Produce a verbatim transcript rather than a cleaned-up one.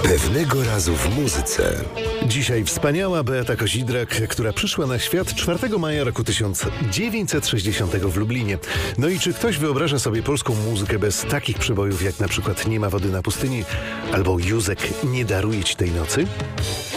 Pewnego razu w muzyce. Dzisiaj wspaniała Beata Kozidrak, która przyszła na świat czwartego maja roku tysiąc dziewięćset sześćdziesiątego w Lublinie. No i czy ktoś wyobraża sobie polską muzykę bez takich przebojów jak na przykład Nie ma wody na pustyni albo Józek, nie daruję ci tej nocy?